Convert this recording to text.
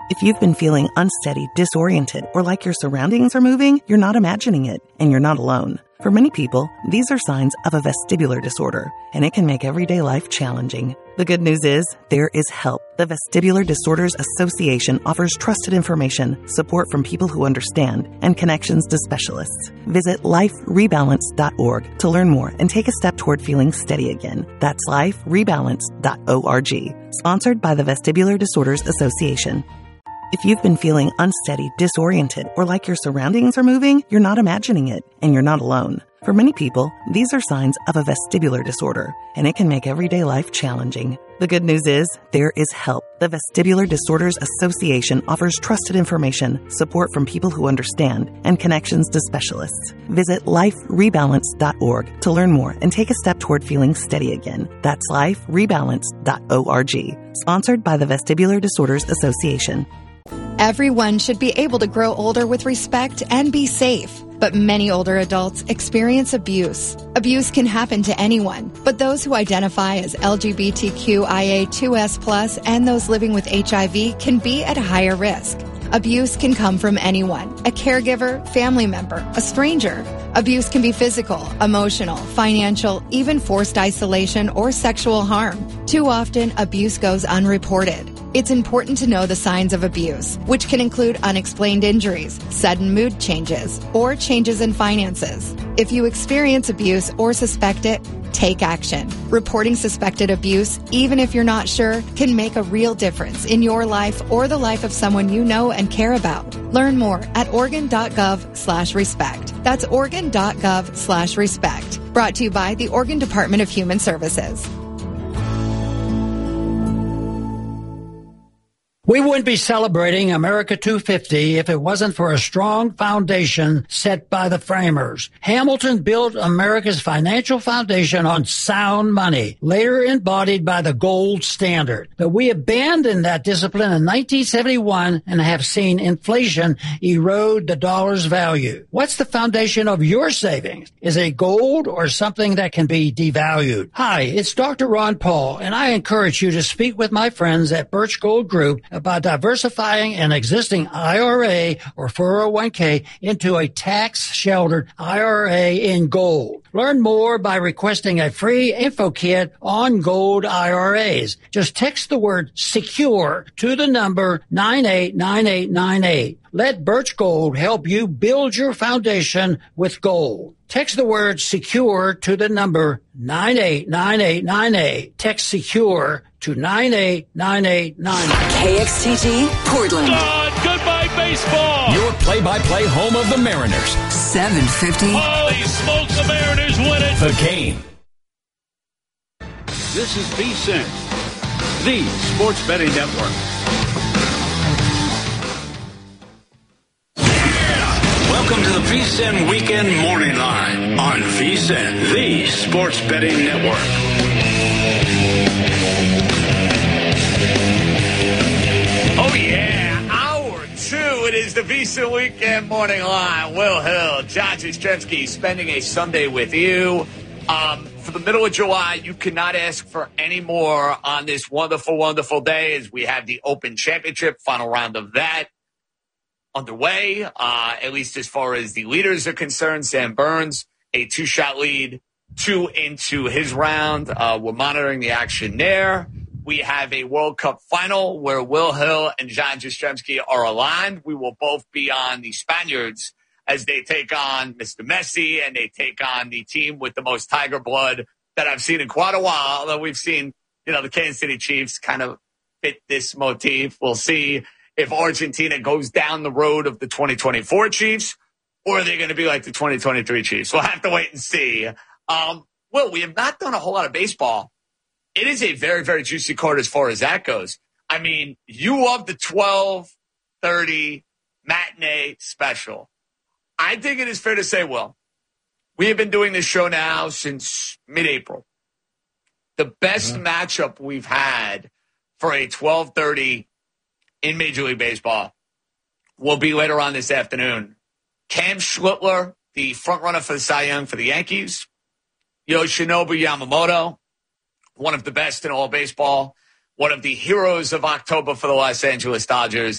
If you've been feeling unsteady, disoriented, or like your surroundings are moving, you're not imagining it, and you're not alone. For many people, these are signs of a vestibular disorder, and it can make everyday life challenging. The good news is, there is help. The Vestibular Disorders Association offers trusted information, support from people who understand, and connections to specialists. Visit liferebalance.org to learn more and take a step toward feeling steady again. That's liferebalance.org. Sponsored by the Vestibular Disorders Association. If you've been feeling unsteady, disoriented, or like your surroundings are moving, you're not imagining it, and you're not alone. For many people, these are signs of a vestibular disorder, and it can make everyday life challenging. The good news is, there is help. The Vestibular Disorders Association offers trusted information, support from people who understand, and connections to specialists. Visit liferebalance.org to learn more and take a step toward feeling steady again. That's liferebalance.org. Sponsored by the Vestibular Disorders Association. Everyone should be able to grow older with respect and be safe. But many older adults experience abuse. Abuse can happen to anyone, but those who identify as LGBTQIA2S+ and those living with HIV can be at a higher risk. Abuse can come from anyone, a caregiver, family member, a stranger. Abuse can be physical, emotional, financial, even forced isolation or sexual harm. Too often, abuse goes unreported. It's important to know the signs of abuse, which can include unexplained injuries, sudden mood changes, or changes in finances. If you experience abuse or suspect it, take action. Reporting suspected abuse, even if you're not sure, can make a real difference in your life or the life of someone you know and care about. Learn more at Oregon.gov/respect. That's Oregon.gov/respect. Brought to you by the Oregon Department of Human Services. We wouldn't be celebrating America 250 if it wasn't for a strong foundation set by the framers. Hamilton built America's financial foundation on sound money, later embodied by the gold standard. But we abandoned that discipline in 1971 and have seen inflation erode the dollar's value. What's the foundation of your savings? Is it gold or something that can be devalued? Hi, it's Dr. Ron Paul, and I encourage you to speak with my friends at Birch Gold Group about diversifying an existing IRA or 401k into a tax-sheltered IRA in gold. Learn more by requesting a free info kit on gold IRAs. Just text the word SECURE to the number 989898. Let Birch Gold help you build your foundation with gold. Text the word SECURE to the number 989898. Text SECURE to 989898. KXTG, Portland. Goodbye, baseball. Your play-by-play home of the Mariners. 750. Holy smokes, the Mariners win it. The Game. This is VSiN, the Sports Betting Network. Welcome to the VSiN Weekend Morning Line on VSiN, the Sports Betting Network. Oh, yeah. Hour 2. It is the VSiN Weekend Morning Line. Will Hill, John Jastremski spending a Sunday with you. For the middle of July, you cannot ask for any more on this wonderful, wonderful day as we have the Open Championship, final round of that underway, at least as far as the leaders are concerned. Sam Burns, a 2-shot lead, 2 into his round. We're monitoring the action there. We have a World Cup final where Will Hill and John Jastremski are aligned. We will both be on the Spaniards as they take on Mr. Messi and they take on the team with the most Tiger blood that I've seen in quite a while. Although we've seen, the Kansas City Chiefs kind of fit this motif. We'll see if Argentina goes down the road of the 2024 Chiefs, or are they going to be like the 2023 Chiefs? We'll have to wait and see. Well, we have not done a whole lot of baseball. It is a very, very juicy card as far as that goes. I mean, you love the 12:30 matinee special. I think it is fair to say, Will, we have been doing this show now since mid-April. The best matchup we've had for a 12:30 in Major League Baseball will be later on this afternoon. Cam Schlittler, the frontrunner for the Cy Young for the Yankees. Yoshinobu Yamamoto, one of the best in all baseball, one of the heroes of October for the Los Angeles Dodgers,